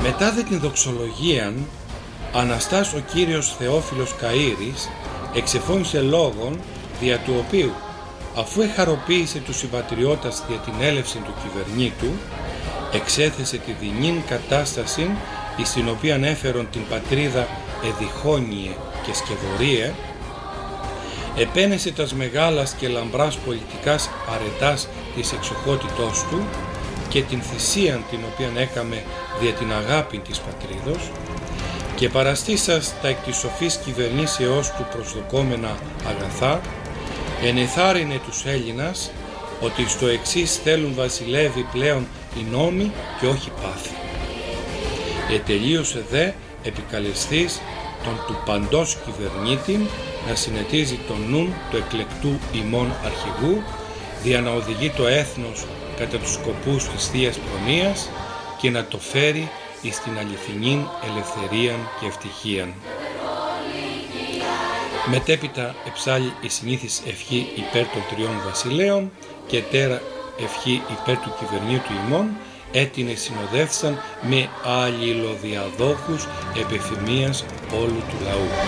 Μετά δε την δοξολογίαν, Αναστάς ο Κύριος Θεόφιλος Καΐρης εξεφώνησε λόγον, δια του οποίου, αφού εχαροποίησε τους συμπατριώτας για την έλευση του κυβερνήτου, εξέθεσε τη δεινήν κατάσταση εις την οποία έφερον την πατρίδα εδιχόνιε και σκευωρίε, επένεσε τας μεγάλας και λαμπράς πολιτικάς αρετάς της εξοχότητός του και την θυσίαν την οποία έκαμε δια την αγάπη της πατρίδος, και παραστήσας τα εκ της σοφής κυβερνήσεώς του προσδοκόμενα αγαθά, ενεθάρρυνε τους Έλληνας ότι στο εξής θέλουν βασιλεύει πλέον οι νόμοι και όχι πάθη. Ετελείωσε δε επικαλεστής τον του παντός κυβερνήτη να συνετίζει τον νουν του εκλεκτού ημών αρχηγού, δια να οδηγεί το έθνος κατά τους σκοπούς της Θείας Προνοίας και να το φέρει εις την αληθινήν ελευθερίαν και ευτυχίαν. Μετέπειτα εψάλλει η συνήθις ευχή υπέρ των τριών βασιλέων και τέρα ευχή υπέρ του κυβερνήτου ημών, έτεινε συνοδεύσαν με αλληλοδιαδόχους επιθυμίας όλου του λαού.